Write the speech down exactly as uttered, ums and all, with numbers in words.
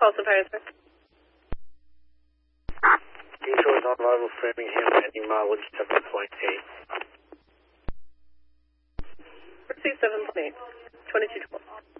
Propulsive higher, sir. Detours on arrival Framingham, landing mileage seven point eight. Proceed seven point eight. twenty-two twelve.